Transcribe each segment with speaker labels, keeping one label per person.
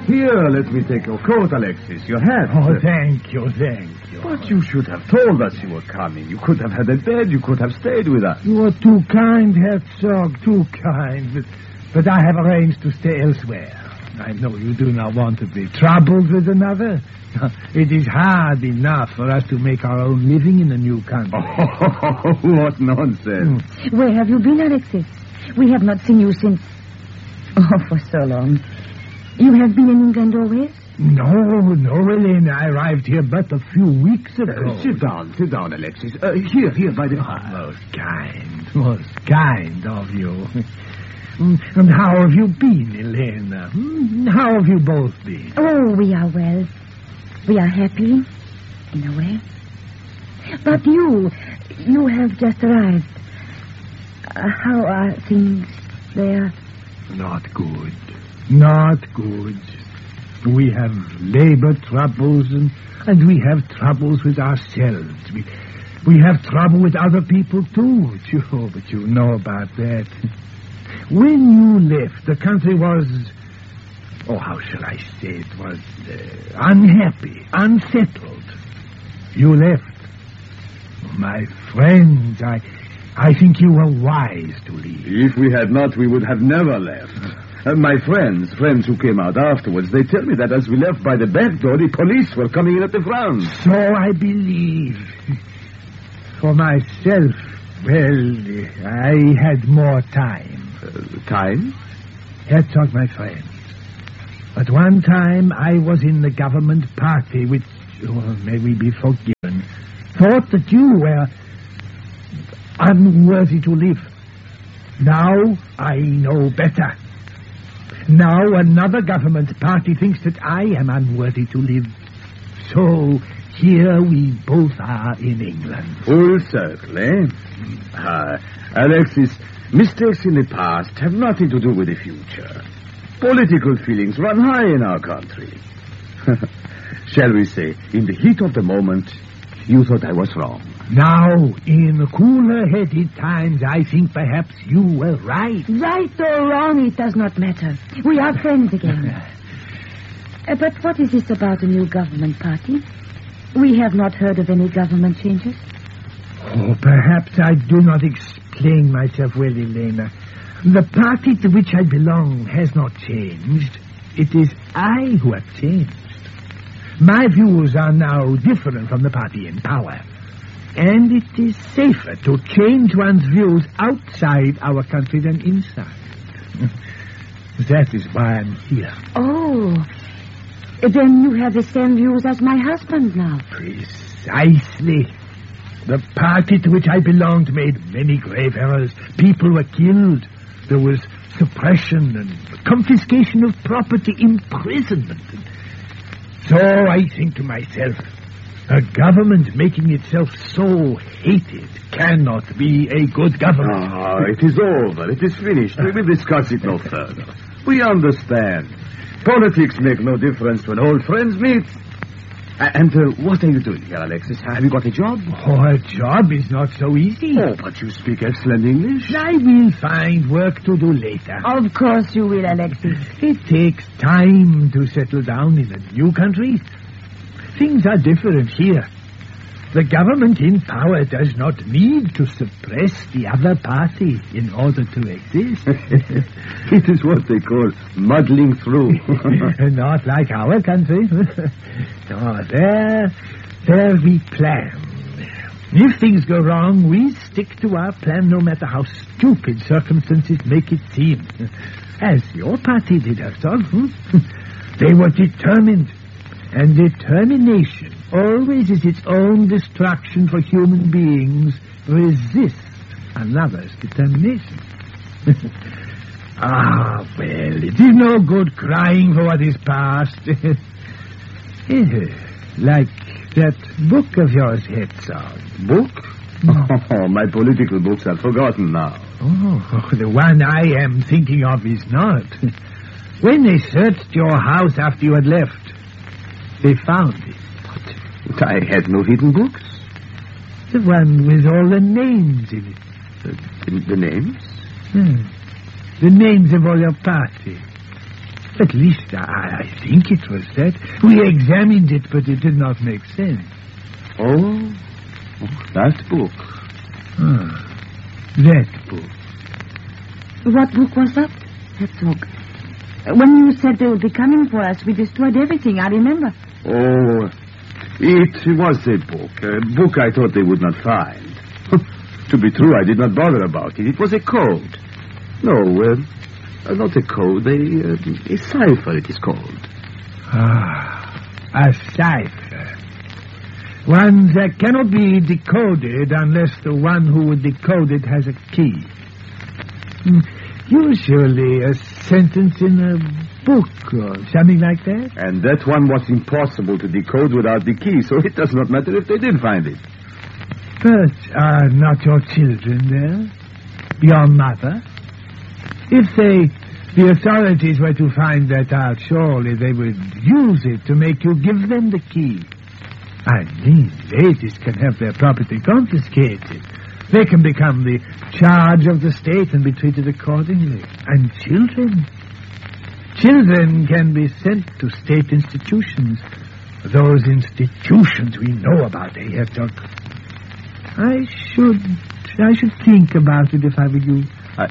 Speaker 1: Here, let me take your coat, Alexis. Your hat.
Speaker 2: Oh, thank you.
Speaker 1: But you should have told us you were coming. You could have had a bed. You could have stayed with us.
Speaker 2: You are too kind, Herzog, too kind. But I have arranged to stay elsewhere. I know you do not want to be troubled with another. It is hard enough for us to make our own living in a new country.
Speaker 1: Oh, what nonsense.
Speaker 3: Where have you been, Alexis? We have not seen you since... Oh, for so long. You have been in England always?
Speaker 2: No, Elena. I arrived here but a few weeks ago.
Speaker 1: Sit down, Alexis. Here, by the
Speaker 2: fire. Most kind of you. And how have you been, Elena? How have you both been?
Speaker 3: Oh, we are well. We are happy, in a way. But you have just arrived. How are things there?
Speaker 2: Not good. We have labor troubles and we have troubles with ourselves. We have trouble with other people, too. But you know about that. When you left, the country was... Oh, how shall I say? It was unhappy, unsettled. You left. My friends, I think you were wise to leave.
Speaker 1: If we had not, we would have never left. My friends who came out afterwards, they tell me that as we left by the back door, the police were coming in at the front.
Speaker 2: So I believe. For myself, well, I had more time.
Speaker 1: Time?
Speaker 2: Herzog, my friend. At one time, I was in the government party, which, may we be forgiven, thought that you were unworthy to live. Now I know better. Now another government party thinks that I am unworthy to live. So here we both are in England.
Speaker 1: Full circle, eh? Alexis, mistakes in the past have nothing to do with the future. Political feelings run high in our country. Shall we say, in the heat of the moment, you thought I was wrong.
Speaker 2: Now, in cooler-headed times, I think perhaps you were right.
Speaker 3: Right or wrong, it does not matter. We are friends again. But what is this about a new government party? We have not heard of any government changes.
Speaker 2: Oh, perhaps I do not explain myself well, Elena. The party to which I belong has not changed. It is I who have changed. My views are now different from the party in power. And it is safer to change one's views outside our country than inside. That is why I'm here.
Speaker 3: Oh, then you have the same views as my husband now.
Speaker 2: Precisely. The party to which I belonged made many grave errors. People were killed. There was suppression and confiscation of property, imprisonment. So I think to myself, a government making itself so hated cannot be a good government.
Speaker 1: It is over. It is finished. We will discuss it no further. We understand. Politics make no difference when old friends meet. And what are you doing here, Alexis? Have you got a job?
Speaker 2: Oh, a job is not so easy.
Speaker 1: Oh, but you speak excellent English.
Speaker 2: I will find work to do later.
Speaker 3: Of course you will, Alexis.
Speaker 2: It takes time to settle down in a new country. Things are different here. The government in power does not need to suppress the other party in order to exist.
Speaker 1: It is what they call muddling through.
Speaker 2: Not like our country. No, there we plan. If things go wrong, we stick to our plan no matter how stupid circumstances make it seem. As your party did, Herzog. They were determined. And determination, always is its own destruction for human beings, resists another's determination. Well, it is no good crying for what is past. Like that book of yours, Herzog.
Speaker 1: Book? Oh, my political books are forgotten now.
Speaker 2: Oh, the one I am thinking of is not. When they searched your house after you had left, they found it.
Speaker 1: But I had no hidden books.
Speaker 2: The one with all the names in it.
Speaker 1: The names?
Speaker 2: The names of all your party. At least I think it was that. We examined it, but it did not make sense.
Speaker 1: Oh, that book.
Speaker 2: That book.
Speaker 3: What book was that? Herzog. When you said they would be coming for us, we destroyed everything, I remember.
Speaker 1: Oh, it was a book I thought they would not find. To be true, I did not bother about it. It was a code. No, not a code, a cipher it is called.
Speaker 2: A cipher. One that cannot be decoded unless the one who would decode it has a key. Usually a sentence in a book or something like that.
Speaker 1: And that one was impossible to decode without the key, so it does not matter if they did find it.
Speaker 2: But are not your children there? Your mother? If the authorities were to find that out, surely they would use it to make you give them the key. I mean, ladies can have their property confiscated. They can become the charge of the state and be treated accordingly. And children? Children can be sent to state institutions. Those institutions we know about, Herzog. I should think about it if I were you.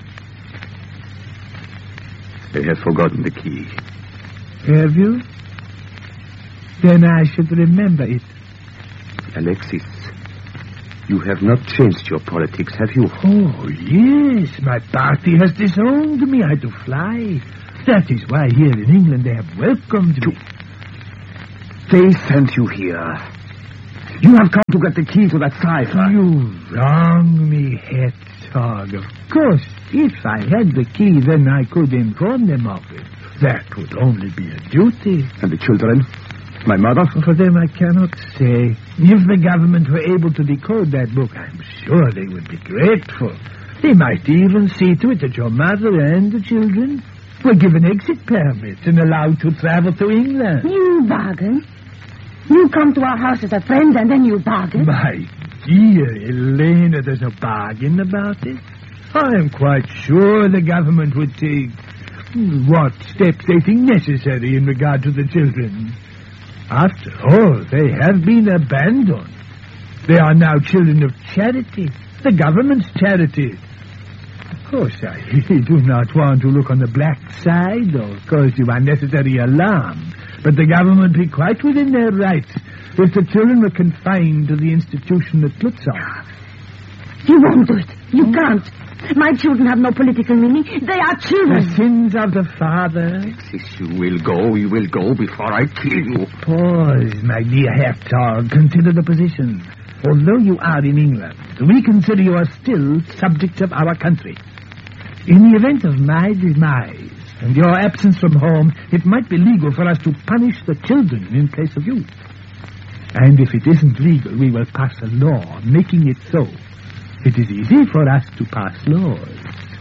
Speaker 1: I have forgotten the key.
Speaker 2: Have you? Then I should remember it.
Speaker 1: Alexis, you have not changed your politics, have you?
Speaker 2: Oh, yes. My party has disowned me. I had to fly. That is why here in England they have welcomed me.
Speaker 1: They sent you here. You have come to get the key to that cipher.
Speaker 2: You wrong me, Herzog. Of course, if I had the key, then I could inform them of it. That would only be a duty.
Speaker 1: And the children? My mother?
Speaker 2: For them I cannot say. If the government were able to decode that book, I'm sure they would be grateful. They might even see to it that your mother and the children were given exit permits and allowed to travel to England.
Speaker 3: You bargain? You come to our house as a friend and then you bargain?
Speaker 2: My dear Elena, there's no bargain about it. I am quite sure the government would take what steps they think necessary in regard to the children. After all, they have been abandoned. They are now children of charity, the government's charity. Of course, I do not want to look on the black side or cause you unnecessary alarm, but the government be quite within their rights if the children were confined to the institution at Lutzow.
Speaker 3: You won't do it. You can't. My children have no political meaning. They are children.
Speaker 2: The sins of the father.
Speaker 1: Alexis, you will go before I kill you.
Speaker 2: Pause, my dear Herzog. Consider the position. Although you are in England, we consider you are still subjects of our country. In the event of my demise and your absence from home, it might be legal for us to punish the children in place of you. And if it isn't legal, we will pass a law making it so. It is easy for us to pass laws.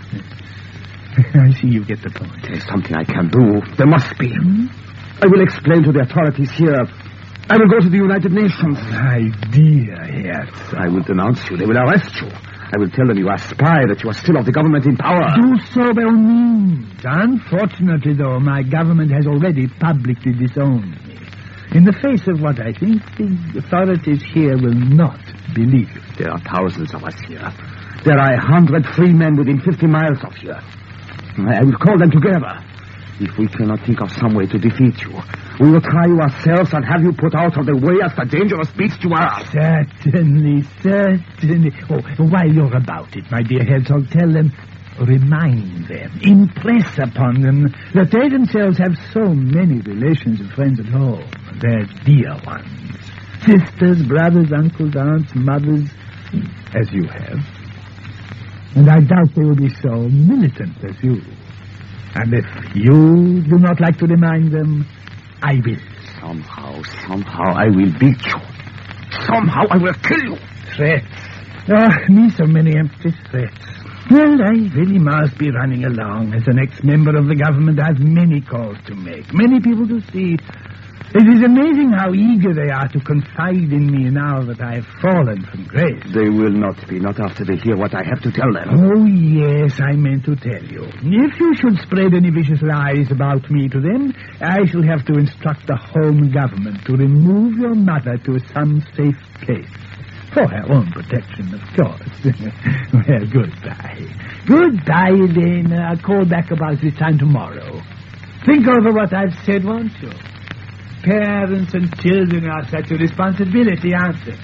Speaker 2: I see you get the point.
Speaker 1: There is something I can do. There must be. I will explain to the authorities here. I will go to the United Nations.
Speaker 2: My dear Herzog.
Speaker 1: I will denounce you. They will arrest you. I will tell them you are a spy, that you are still of the government in power.
Speaker 2: Do so by all means. Unfortunately, though, my government has already publicly disowned me. In the face of what I think, the authorities here will not believe it.
Speaker 1: There are thousands of us here. There are 100 free men within 50 miles of here. I will call them together. If we cannot think of some way to defeat you, we will try you ourselves and have you put out of the way as the dangerous beast you are.
Speaker 2: Certainly. Oh, while you're about it, my dear Herzog, tell them, remind them, impress upon them that they themselves have so many relations and friends at home. They're dear ones. Sisters, brothers, uncles, aunts, mothers, as you have. And I doubt they will be so militant as you. And if you do not like to remind them, I will.
Speaker 1: Somehow I will beat you. Somehow I will kill you.
Speaker 2: Threats. Me so many empty threats. Well, I really must be running along. As the next member of the government, I have many calls to make, many people to see. It is amazing how eager they are to confide in me now that I have fallen from grace.
Speaker 1: They will not be, not after they hear what I have to tell them.
Speaker 2: Oh, yes, I meant to tell you. If you should spread any vicious lies about me to them, I shall have to instruct the home government to remove your mother to some safe place. For her own protection, of course. Well, goodbye. Goodbye, Elena. I'll call back about this time tomorrow. Think over what I've said, won't you? Parents and children are such a responsibility, aren't they?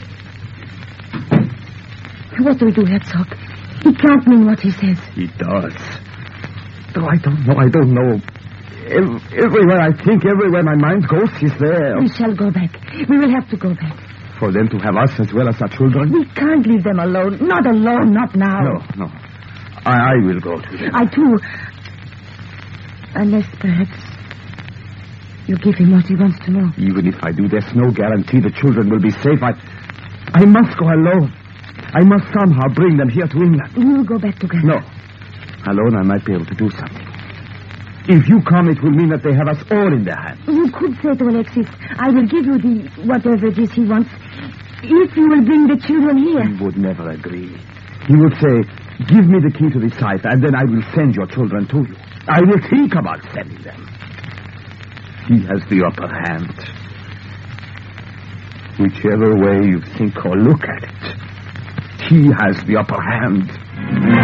Speaker 3: What do we do, Herzog? He can't mean what he says.
Speaker 1: He does. Oh, I don't know. Everywhere I think, everywhere my mind goes, he's there.
Speaker 3: We shall go back. We will have to go back.
Speaker 1: For them to have us as well as our children?
Speaker 3: We can't leave them alone. Not alone, not now.
Speaker 1: No. I will go to them.
Speaker 3: I, too. Unless, perhaps, you give him what he wants to know.
Speaker 1: Even if I do, there's no guarantee the children will be safe. I must go alone. I must somehow bring them here to England.
Speaker 3: We will go back together.
Speaker 1: No. Alone, I might be able to do something. If you come, it will mean that they have us all in their hands.
Speaker 3: You could say to Alexis, I will give you whatever it is he wants, if you will bring the children here.
Speaker 1: He would never agree. He would say, give me the key to the cipher, and then I will send your children to you. I will think about sending them. He has the upper hand. Whichever way you think or look at it, he has the upper hand.